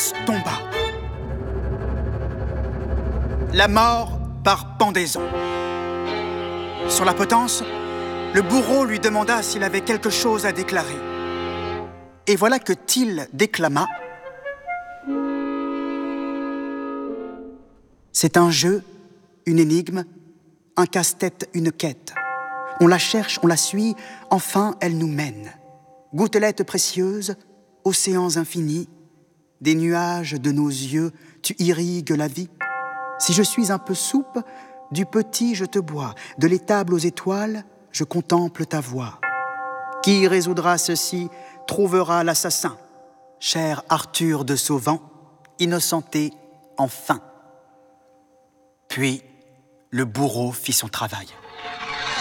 Tous tomba. La mort par pendaison. Sur la potence, le bourreau lui demanda s'il avait quelque chose à déclarer. Et voilà que Till déclama: c'est un jeu, une énigme, un casse-tête, une quête. On la cherche, on la suit, enfin elle nous mène. Gouttelettes précieuses, océans infinis, des nuages de nos yeux, tu irrigues la vie. Si je suis un peu soupe, du petit je te bois, de l'étable aux étoiles, je contemple ta voix. Qui résoudra ceci trouvera l'assassin. Cher Arthur de Sauvent, innocenté enfin. Puis le bourreau fit son travail.